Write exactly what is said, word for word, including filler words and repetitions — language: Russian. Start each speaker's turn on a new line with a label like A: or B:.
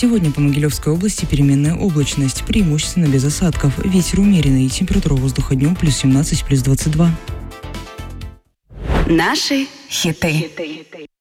A: Сегодня по Могилевской области переменная облачность, преимущественно без осадков. Ветер умеренный, температура воздуха днем плюс семнадцать, плюс двадцать два.
B: Наши хиты.